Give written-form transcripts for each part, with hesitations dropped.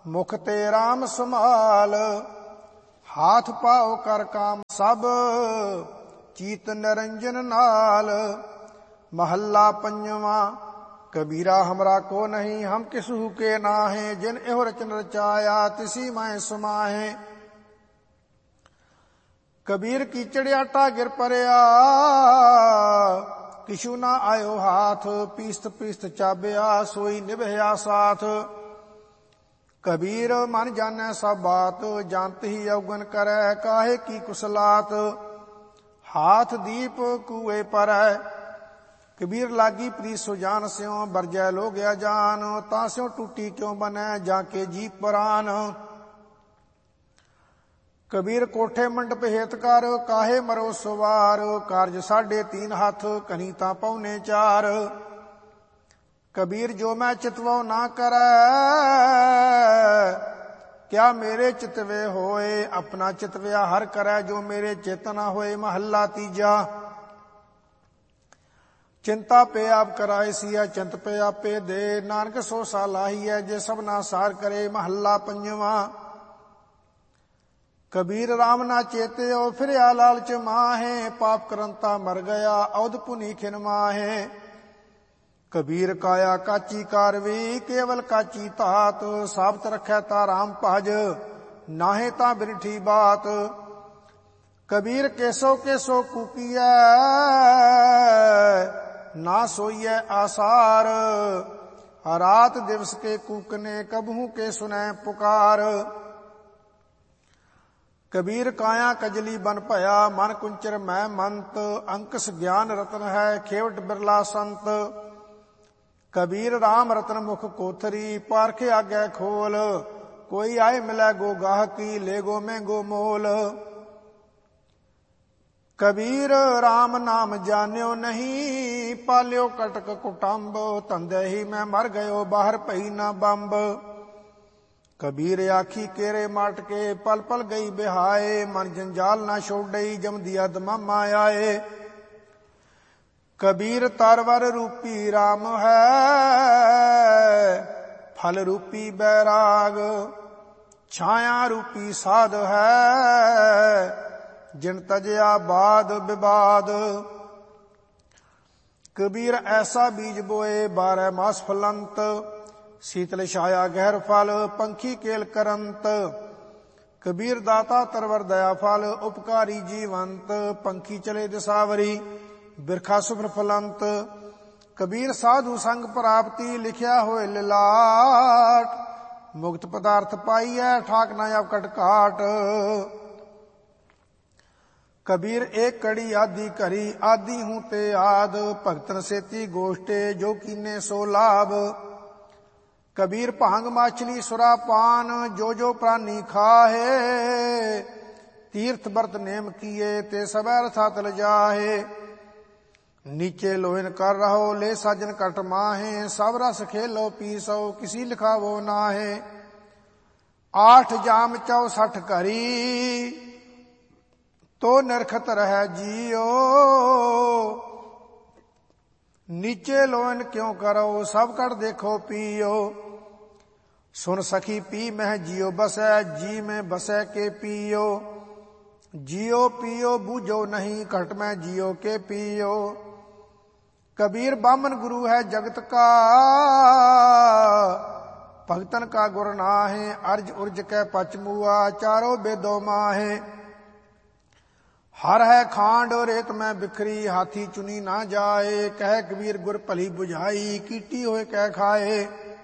ਮੁਖ ਤੇ ਰਾਮ ਸਮਾਲ। ਹਾਥ ਪਾਓ ਕਰ ਕਾਮ ਸਭ ਚੀਤ ਨਿਰੰਜਨ ਨਾਲ। महला पंजवा। कबीरा हमरा को नहीं हम किसहु के नाहे। जिन एहो रचन रचाया तिसी मैं समाहे। कबीर कीचड़िया गिर परया किशु ना आयो हाथ। पीस्त पीस्त चाबिया सोई निभया साथ। कबीर मन जाने सब बात जानत ही अवगन करे। काहे की कुसलात हाथ दीप कुए पर। कबीर लागी प्रीत सो जान स्यों बरजै लो गया जान। तास्यों टूटी क्यों बने जाके जी परान। कबीर कोठे मंडप हेत कर काहे मरो सवार। कारज 3.5 हाथ कनीता पौने 4। कबीर जो मैं चितवो ना करे क्या मेरे चितवे होए। अपना चितव्या हर करे जो मेरे चित ना होए। महला तीजा। चिंता पे आप कराए सिया चिंत पे आपे दे। नानक सो सालाही है जे सबना सार करे। महला पंजवा। कबीर राम ना चेते ओ फिर लालच माहे। पाप करंता मर गया औध पुनी खिन माहे। कबीर काया काची कारवी केवल काची तात। साबत रखै ता राम भज नाहे ता बिरठी बात। कबीर केसो केसो कूकीऐ ना सोईए आसार। रात दिवस के कूकने कबहू के सुने पुकार। कबीर काया कजली बन भया मन कुंचर मैं मंत। अंकस ज्ञान रतन है खेवट बिरला संत। कबीर राम रतन मुख कोथरी पारखे आगे खोल। कोई आए मिले गो गाहकी ले गो महंगो मोल। कबीर राम नाम जान्यो नहीं पाल्यो कटक कुटुंब। तंदे ही मैं मर गयो बाहर पई ना बंब। कबीर आखी केरे माट के पल पल गई बिहाए। मन जंजाल ना छोड़ई जम दिया दमामा आए। कबीर तरवर रूपी राम है फल रूपी बैराग। छाया रूपी साध है जिन तजया बाद विवाद। कबीर ऐसा बीज बोए 12 मास फलंत। शीतल छाया गहर फल पंखी केल करंत। कबीर दाता तरवर दया फल उपकारी जीवंत। पंखी चले दिसावरी बिरखा सुभ्र फलंत। कबीर साधु संग प्राप्ति लिखिया होए लिलाट। मुक्त पदार्थ पाइए ठाक ना अवकट काट। कबीर एक कड़ी आदि करी आदि हूं ते आद। भगतन सेती गोष्टे जो कीने सो लाभ। कबीर भांग माछली सुरा पान जो जो प्राणी खाहे। तीर्थ व्रत नेम किए ते सब रथा तल जाहे। नीचे लोहन कर रहो ले साजन कट माहे। सब रस खेलो पीसो किसी लिखावो नाहे। 8 जाम 64 करी तो निरखत रह जियो। नीचे लोन क्यों करो सब कर देखो पियो। सुन सखी पी मह जियो बसै जी में बसै के पियो। जियो पियो बूझो नहीं घट में जियो के पियो। कबीर बामन गुरु है जगत का भगतन का गुर नाहे। अर्ज उर्ज कै पचमुआ चारों बेदो माहे। हर है खांड रेत में बिखरी हाथी चुनी ना जाए। कह कबीर गुर भली बुझाई कीटी होए कह खाए।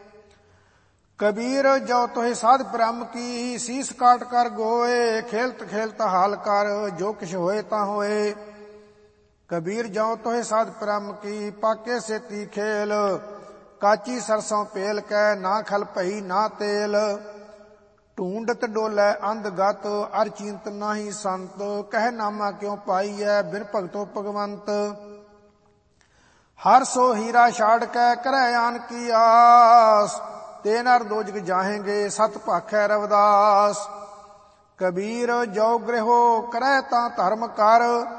कबीर जो तोहे साध ब्रह्म की शीस काट कर गोए। खेलत खेलत हाल कर जो किछ होए ता होए। कबीर जो तोहे साध ब्रह्म की पाके सेती खेल। काची सरसों पेल कै ना खल भई ना तेल। ढूंढत डोलै अंधगत अर चिंत नाही संत। कह नामा क्यों पाई है बिन भगतो भगवंत। हर सो हीरा छाड़ कै करे आन की आस। ते नर दोजग जाहेंगे सत भाखै रविदास। कबीर जो गृहो करे ता धर्म कर